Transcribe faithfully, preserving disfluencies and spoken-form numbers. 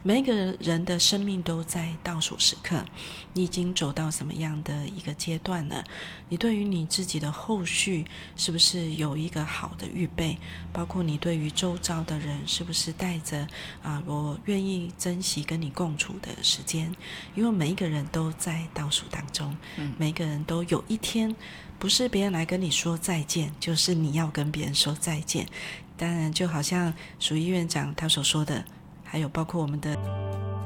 每一个人的生命都在倒数时刻，你已经走到什么样的一个阶段了？你对于你自己的后续是不是有一个好的预备？包括你对于周遭的人是不是带着啊，我愿意珍惜跟你共处的时间？因为每一个人都在倒数当中， 嗯， 每一个人都有一天不是别人来跟你说再见，就是你要跟别人说再见。当然就好像属于院长他所说的，还有包括我们的